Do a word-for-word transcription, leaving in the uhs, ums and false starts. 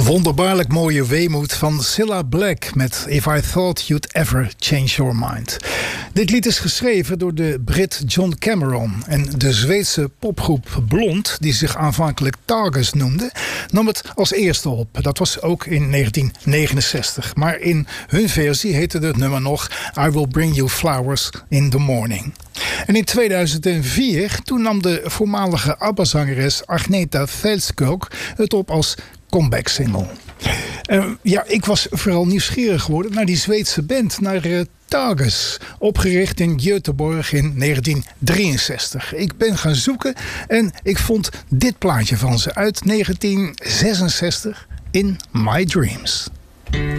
Wonderbaarlijk mooie weemoed van Cilla Black met If I Thought You'd Ever Change Your Mind. Dit lied is geschreven door de Brit John Cameron. En de Zweedse popgroep Blond, die zich aanvankelijk Targus noemde, nam het als eerste op. Dat was ook in negentien negenenzestig. Maar in hun versie heette het nummer nog I Will Bring You Flowers in the Morning. En in tweeduizend vier, toen nam de voormalige ABBA-zangeres Agneta Fältskog het op als comeback single. Uh, ja, ik was vooral nieuwsgierig geworden naar die Zweedse band, naar uh, Targus, opgericht in Göteborg in negentien drieënzestig. Ik ben gaan zoeken en ik vond dit plaatje van ze uit negentien zesenzestig, In My Dreams.